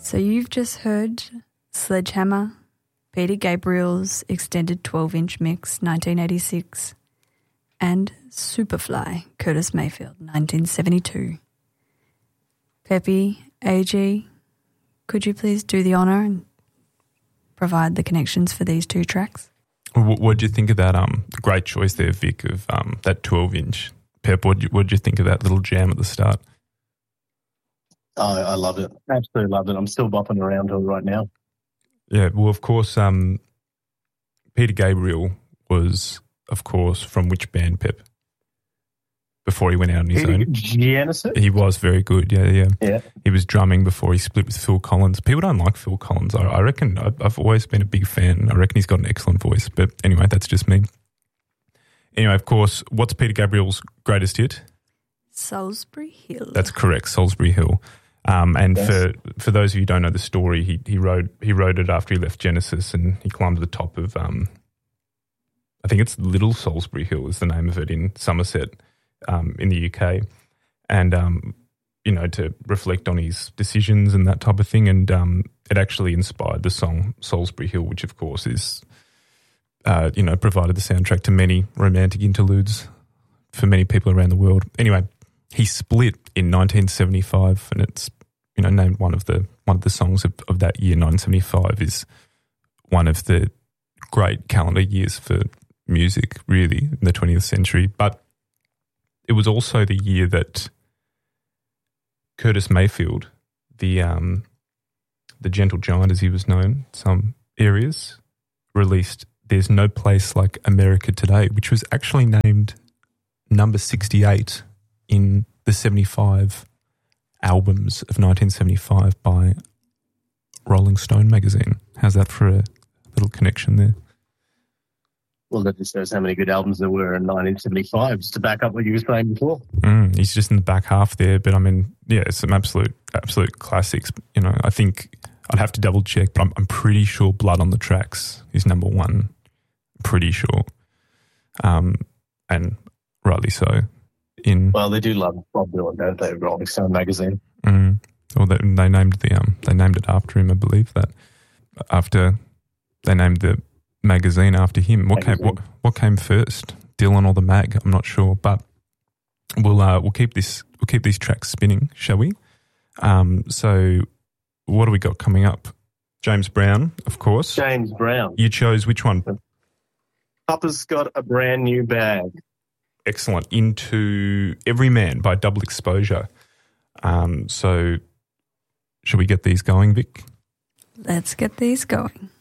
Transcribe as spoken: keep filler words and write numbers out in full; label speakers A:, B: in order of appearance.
A: So you've just heard Sledgehammer, Peter Gabriel's extended twelve-inch mix, nineteen eighty-six, and Superfly, Curtis Mayfield, nineteen seventy-two. Peppy, A G, could you please do the honour and provide the connections for these two tracks?
B: What did you think of that um, great choice there, Vic, of um, that twelve-inch? Pep, what did you think of that little jam at the start?
C: Oh, I love it. Absolutely love it. I'm still bopping around to it right now.
B: Yeah, well, of course, um, Peter Gabriel was, of course, from which band, Pep? Before he went out on his own.
C: Genesis?
B: He was very good, yeah, yeah.
C: Yeah.
B: He was drumming before he split with Phil Collins. People don't like Phil Collins. I, I reckon, I, I've always been a big fan. I reckon he's got an excellent voice. But anyway, that's just me. Anyway, of course, what's Peter Gabriel's greatest hit?
A: Salisbury Hill.
B: That's correct, Salisbury Hill. Um, and
C: Yes.
B: for for those of you who don't know the story, he he wrote he wrote it after he left Genesis, and he climbed to the top of um, I think it's Little Salisbury Hill is the name of it in Somerset, um, in the U K, and um, you know, to reflect on his decisions and that type of thing, and um, it actually inspired the song Salisbury Hill, which of course is uh, you know, provided the soundtrack to many romantic interludes for many people around the world. Anyway, he split in nineteen seventy-five, and it's, you know, named one of the one of the songs of, of that year. nineteen seventy-five is one of the great calendar years for music, really, in the twentieth century. But it was also the year that Curtis Mayfield, the um, the gentle giant as he was known in some areas, released There's No Place Like America Today, which was actually named number sixty-eight in the seventy-five albums of nineteen seventy-five by Rolling Stone magazine. How's that for a little connection there?
C: Well, that just shows how many good albums there were in nineteen seventy-five, just to back up what you were saying before.
B: Mm, he's just in the back half there, but I mean, yeah, some absolute, absolute classics. You know, I think I'd have to double check, but I'm, I'm pretty sure Blood on the Tracks is number one. Pretty sure. Um, and rightly so. In
C: Well, they do love Bob Dylan, don't they? Rolling Stone magazine.
B: Mm, well, they, they named the um, they named it after him, I believe. That after they named the magazine after him. What
C: Magazine.
B: came? What, what came first, Dylan or the mag? I'm not sure, but we'll uh, we'll keep this we'll keep these tracks spinning, shall we? Um, so, what do we got coming up? James Brown, of course.
C: James Brown.
B: You chose which one?
C: Papa's got a brand new bag.
B: Excellent. Into Every Man by Double Exposure. Um, so, shall we get these going, Vic?
A: Let's get these going.